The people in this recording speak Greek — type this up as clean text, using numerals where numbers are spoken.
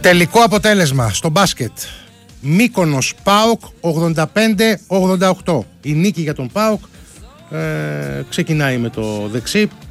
Τελικό αποτέλεσμα στο μπάσκετ. Μύκονος ΠΑΟΚ 85-88. Η νίκη για τον ΠΑΟΚ ξεκινάει με το δεξί.